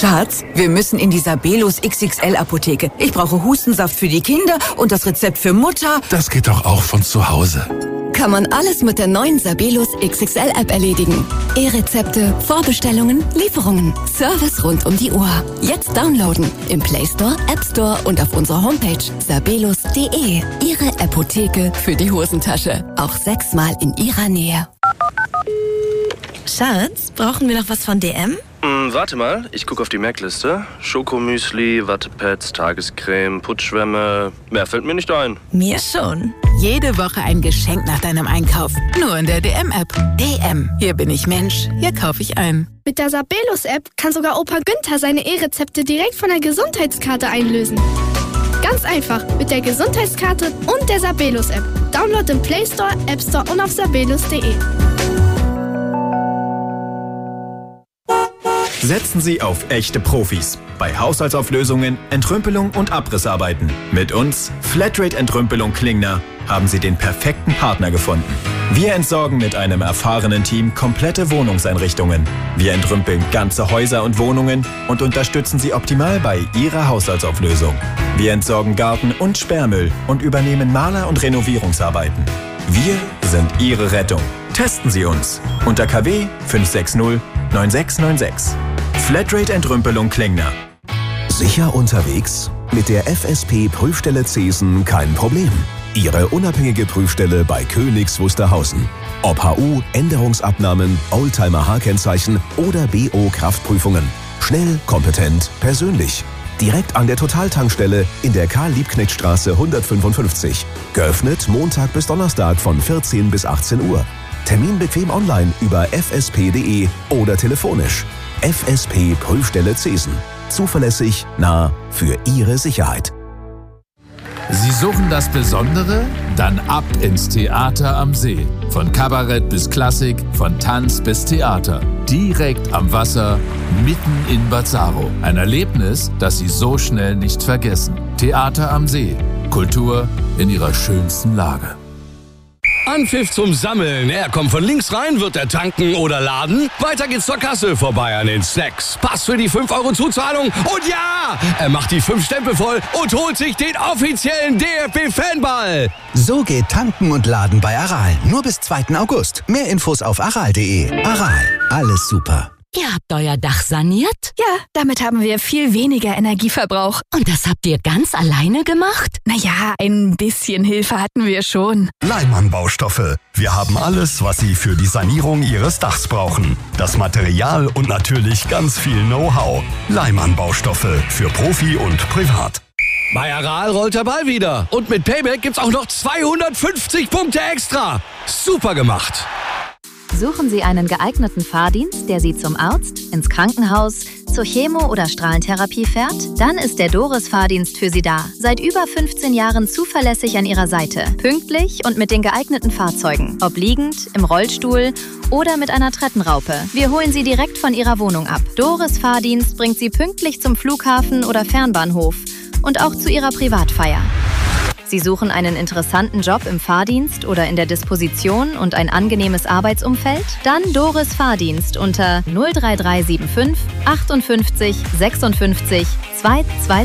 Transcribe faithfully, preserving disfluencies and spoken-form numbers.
Schatz, wir müssen in die Sabelus X X L-Apotheke. Ich brauche Hustensaft für die Kinder und das Rezept für Mutter. Das geht doch auch von zu Hause. Kann man alles mit der neuen Sabelus X X L-App erledigen. E-Rezepte, Vorbestellungen, Lieferungen, Service rund um die Uhr. Jetzt downloaden im Play Store, App Store und auf unserer Homepage sabelus punkt de. Ihre Apotheke für die Hosentasche. Auch sechsmal in Ihrer Nähe. Schatz, brauchen wir noch was von D M? Hm, warte mal, ich gucke auf die Merkliste. Schokomüsli, Wattepads, Tagescreme, Putzschwämme. Mehr fällt mir nicht ein. Mir schon. Jede Woche ein Geschenk nach deinem Einkauf. Nur in der D M-App. D M. Hier bin ich Mensch. Hier kaufe ich ein. Mit der Sabelus-App kann sogar Opa Günther seine E-Rezepte direkt von der Gesundheitskarte einlösen. Ganz einfach mit der Gesundheitskarte und der Sabelus-App. Download im Play Store, App Store und auf sabelus punkt de. Setzen Sie auf echte Profis. Bei Haushaltsauflösungen, Entrümpelung und Abrissarbeiten. Mit uns, Flatrate Entrümpelung Klingner, haben Sie den perfekten Partner gefunden. Wir entsorgen mit einem erfahrenen Team komplette Wohnungseinrichtungen. Wir entrümpeln ganze Häuser und Wohnungen und unterstützen Sie optimal bei Ihrer Haushaltsauflösung. Wir entsorgen Garten- und Sperrmüll und übernehmen Maler- und Renovierungsarbeiten. Wir sind Ihre Rettung. Testen Sie uns unter K W fünf sechs null neun sechs neun sechs. Flatrate Entrümpelung Klingner. Sicher unterwegs? Mit der F S P-Prüfstelle Zesen kein Problem. Ihre unabhängige Prüfstelle bei Königs Wusterhausen. Ob H U, Änderungsabnahmen, Oldtimer-H-Kennzeichen oder B O-Kraftprüfungen. Schnell, kompetent, persönlich. Direkt an der Totaltankstelle in der Karl-Liebknecht-Straße hundertfünfundfünfzig. Geöffnet Montag bis Donnerstag von vierzehn bis achtzehn Uhr. Termin bequem online über f s p punkt de oder telefonisch. F S P Prüfstelle Zesen. Zuverlässig, nah, für Ihre Sicherheit. Sie suchen das Besondere? Dann ab ins Theater am See. Von Kabarett bis Klassik, von Tanz bis Theater. Direkt am Wasser, mitten in Bazzaro. Ein Erlebnis, das Sie so schnell nicht vergessen. Theater am See. Kultur in ihrer schönsten Lage. Anpfiff zum Sammeln. Er kommt von links rein, wird er tanken oder laden. Weiter geht's zur Kasse, vorbei an den Snacks. Pass für die fünf Euro Zuzahlung. Und ja, er macht die fünf Stempel voll und holt sich den offiziellen D F B-Fanball. So geht Tanken und Laden bei Aral. Nur bis zweiten August. Mehr Infos auf aral punkt de. Aral, alles super. Ihr habt euer Dach saniert? Ja, damit haben wir viel weniger Energieverbrauch. Und das habt ihr ganz alleine gemacht? Naja, ein bisschen Hilfe hatten wir schon. Leimann Baustoffe. Wir haben alles, was Sie für die Sanierung Ihres Dachs brauchen. Das Material und natürlich ganz viel Know-how. Leimann Baustoffe für Profi und Privat. Bei Aral rollt der Ball wieder. Und mit Payback gibt's auch noch zweihundertfünfzig Punkte extra. Super gemacht. Suchen Sie einen geeigneten Fahrdienst, der Sie zum Arzt, ins Krankenhaus, zur Chemo- oder Strahlentherapie fährt? Dann ist der Doris-Fahrdienst für Sie da. Seit über fünfzehn Jahren zuverlässig an Ihrer Seite. Pünktlich und mit den geeigneten Fahrzeugen. Ob liegend, im Rollstuhl oder mit einer Trettenraupe. Wir holen Sie direkt von Ihrer Wohnung ab. Doris-Fahrdienst bringt Sie pünktlich zum Flughafen oder Fernbahnhof und auch zu Ihrer Privatfeier. Sie suchen einen interessanten Job im Fahrdienst oder in der Disposition und ein angenehmes Arbeitsumfeld? Dann Doris Fahrdienst unter null drei drei sieben fünf achtundfünfzig sechsundfünfzig zwei zwei